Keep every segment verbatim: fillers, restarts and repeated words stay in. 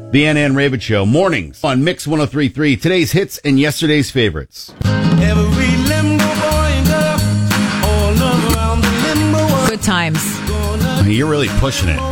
The Ann Ann Ravitch Show, mornings on Mix one oh three point three. Today's hits and yesterday's favorites. Every limbo boy and girl, all around the limbo world. Good times. You're really pushing it.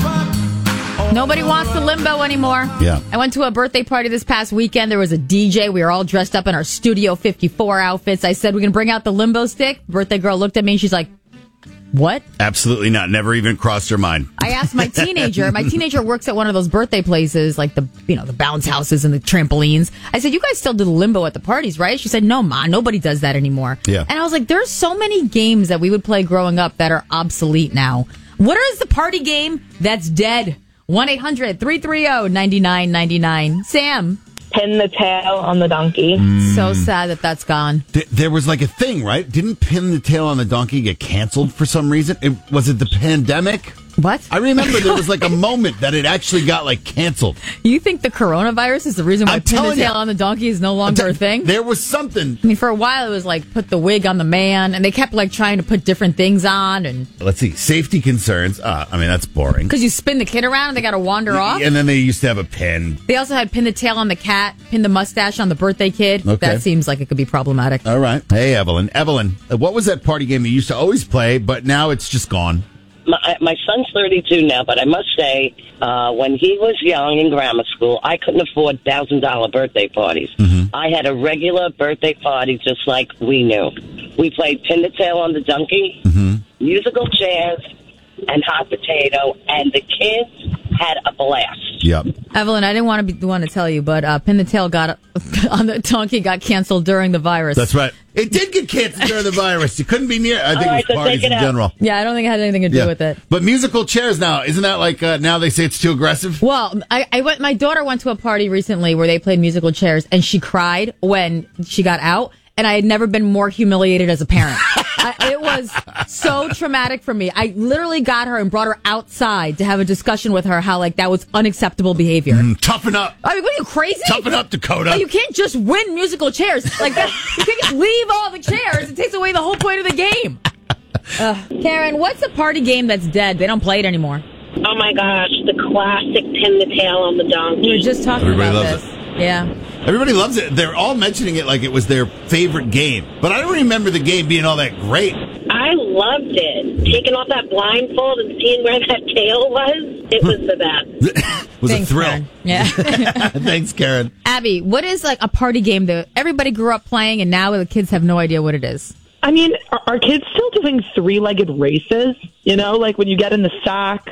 Nobody wants the limbo anymore. Yeah. I went to a birthday party this past weekend. There was a D J. We were all dressed up in our Studio fifty-four outfits. I said, we're going to bring out the limbo stick. Birthday girl looked at me and she's like, what? Absolutely not. Never even crossed her mind. I asked my teenager. My teenager works at one of those birthday places, like the, you know, the bounce houses and the trampolines. I said, you guys still do the limbo at the parties, right? She said, no, Ma, nobody does that anymore. Yeah. And I was like, there's so many games that we would play growing up that are obsolete now. What is the party game that's dead? one eight hundred three three zero nine nine nine nine. Sam. Pin the tail on the donkey. Mm. So sad that that's gone. Th- there was like a thing, right? Didn't Pin the Tail on the Donkey get canceled for some reason? It, was it the pandemic? What? I remember there was like a moment that it actually got like canceled. You think the coronavirus is the reason why I'm Pin the telling Tail you. on the Donkey is no longer a thing? There was something. I mean, for a while it was like put the wig on the man, and they kept like trying to put different things on, and Let's see. Safety concerns. Uh, I mean, that's boring. because you spin the kid around and they got to wander off. And then they used to have a pin. They also had pin the tail on the cat, pin the mustache on the birthday kid. Okay. That seems like it could be problematic. All right. Hey, Evelyn. Evelyn, uh, what was that party game you used to always play, but now it's just gone? My, my son's thirty-two now, but I must say, uh, when he was young in grammar school, I couldn't afford one thousand dollars birthday parties. Mm-hmm. I had a regular birthday party just like we knew. We played Pin the Tail on the Donkey, Mm-hmm. musical chairs, and hot potato, and the kids had a blast. Yep. Evelyn, I didn't want to be the one to tell you, but uh, Pin the Tail got on the donkey got canceled during the virus. That's right. It did get canceled during the virus. You couldn't be near. I think All right, it was so parties take it in out. general. Yeah, I don't think it had anything to do with it. But musical chairs now, isn't that like uh, now they say it's too aggressive? Well, I, I went. My daughter went to a party recently where they played musical chairs, and she cried when she got out. And I had never been more humiliated as a parent. I, it was so traumatic for me. I literally got her and brought her outside to have a discussion with her how like that was unacceptable behavior. Mm, toughen up. I mean, what are you, crazy? Toughen up, Dakota. Like, you can't just win musical chairs like that. You can't just leave all the chairs. It takes away the whole point of the game. Uh, Karen, what's a party game that's dead? They don't play it anymore. Oh my gosh, the classic Pin the Tail on the Donkey. We were just talking Everybody about loves this. it. Yeah. Everybody loves it. They're all mentioning it like it was their favorite game. But I don't remember the game being all that great. I loved it. Taking off that blindfold and seeing where that tail was, it was the best. It was Thanks, a thrill. Karen. Yeah. Thanks, Karen. Abby, what is like a party game that everybody grew up playing and now the kids have no idea what it is? I mean, are, are kids still doing three-legged races? You know, like when you get in the sack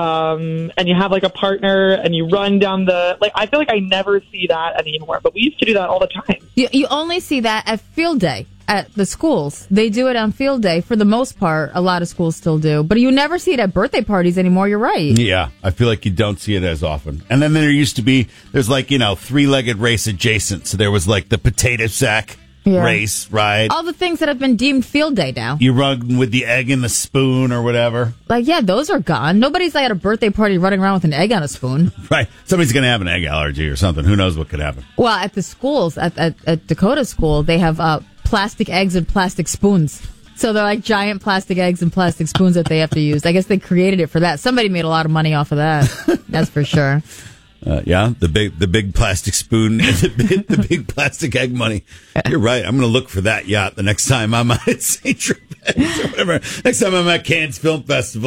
um, and you have like a partner and you run down the, like, I feel like I never see that anymore, but we used to do that all the time. You, you only see that at field day at the schools. They do it on field day for the most part. A lot of schools still do, but you never see it at birthday parties anymore. You're right. Yeah, I feel like you don't see it as often. And then there used to be, there's like, you know, three-legged race adjacent. So there was like the potato sack Yeah. race, right? All the things that have been deemed field day now. You run with the egg and the spoon or whatever. Like, yeah, those are gone. Nobody's like at a birthday party running around with an egg on a spoon. Right. Somebody's going to have an egg allergy or something. Who knows what could happen? Well, at the schools, at, at, at Dakota School, they have uh, plastic eggs and plastic spoons. So they're like giant plastic eggs and plastic spoons that they have to use. I guess they created it for that. Somebody made a lot of money off of that. That's for sure. Uh, yeah, the big the big plastic spoon and the big, the big plastic egg money. You're right. I'm going to look for that yacht the next time I'm at Saint Tropez or whatever. Next time I'm at Cannes Film Festival.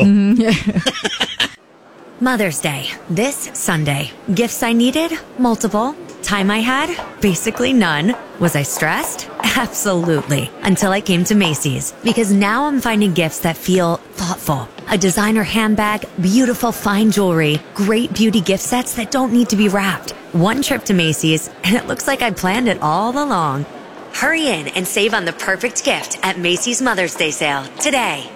Mm-hmm. Mother's Day, this Sunday. Gifts I needed? Multiple. Time I had? Basically none. Was I stressed? Absolutely. Until I came to Macy's. Because now I'm finding gifts that feel thoughtful. A designer handbag, beautiful fine jewelry, great beauty gift sets that don't need to be wrapped. One trip to Macy's, and it looks like I planned it all along. Hurry in and save on the perfect gift at Macy's Mother's Day sale today.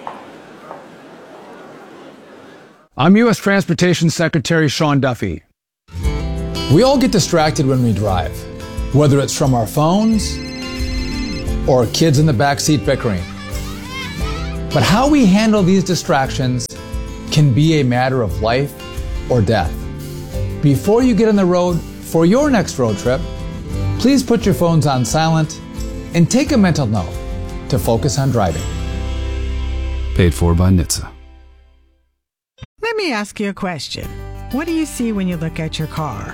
I'm U S Transportation Secretary Sean Duffy. We all get distracted when we drive, whether it's from our phones or kids in the backseat bickering. But how we handle these distractions can be a matter of life or death. Before you get on the road for your next road trip, please put your phones on silent and take a mental note to focus on driving. Paid for by N H T S A. Let me ask you a question. What do you see when you look at your car?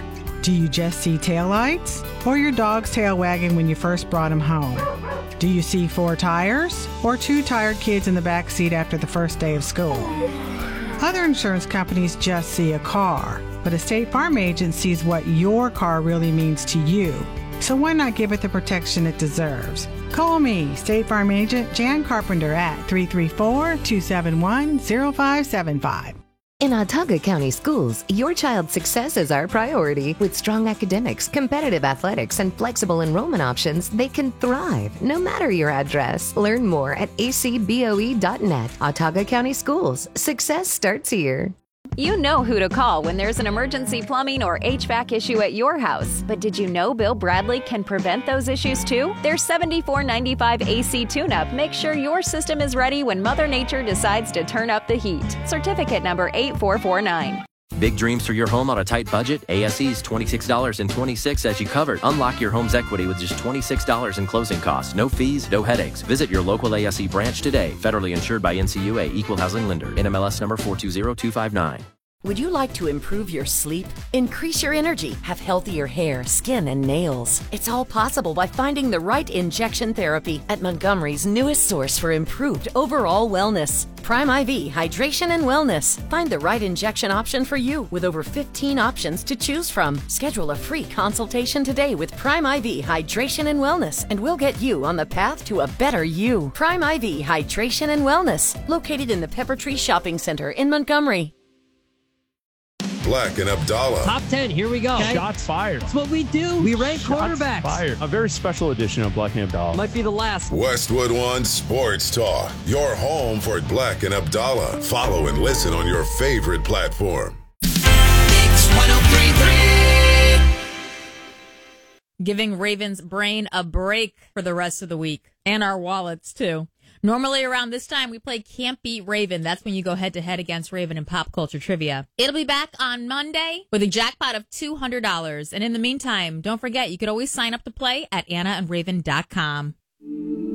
Do you just see taillights or your dog's tail wagging when you first brought him home? Do you see four tires or two tired kids in the back seat after the first day of school? Other insurance companies just see a car, but a State Farm agent sees what your car really means to you. So why not give it the protection it deserves? Call me, State Farm agent Jan Carpenter at three three four, two seven one, zero five seven five. In Autauga County Schools, your child's success is our priority. With strong academics, competitive athletics, and flexible enrollment options, they can thrive no matter your address. Learn more at a c b o e dot net. Autauga County Schools. Success starts here. You know who to call when there's an emergency plumbing or H V A C issue at your house. But did you know Bill Bradley can prevent those issues too? Their seventy-four ninety-five A C tune-up makes sure your system is ready when Mother Nature decides to turn up the heat. Certificate number eight four four nine. Big dreams for your home on a tight budget? A S E's twenty-six dollars and twenty-six cents as you covered. Unlock your home's equity with just twenty-six dollars in closing costs. No fees, no headaches. Visit your local A S E branch today. Federally insured by N C U A, Equal Housing Lender. N M L S number four two zero two five nine. Would you like to improve your sleep, increase your energy, have healthier hair, skin, and nails? It's all possible by finding the right injection therapy at Montgomery's newest source for improved overall wellness. Prime I V Hydration and Wellness. Find the right injection option for you with over fifteen options to choose from. Schedule a free consultation today with Prime I V Hydration and Wellness, and we'll get you on the path to a better you. Prime I V Hydration and Wellness, located in the Pepper Tree Shopping Center in Montgomery. Black and Abdallah. Top ten, here we go. Okay. Shots fired. That's what we do. We rank Shots quarterbacks. Fired. A very special edition of Black and Abdallah. Might be the last. Westwood One Sports Talk. Your home for Black and Abdallah. Follow and listen on your favorite platform. Mix one oh three point three. Giving Raven's brain a break for the rest of the week. And our wallets, too. Normally around this time, we play Can't Beat Raven. That's when you go head-to-head against Raven in pop culture trivia. It'll be back on Monday with a jackpot of two hundred dollars. And in the meantime, don't forget, you could always sign up to play at anna and raven dot com.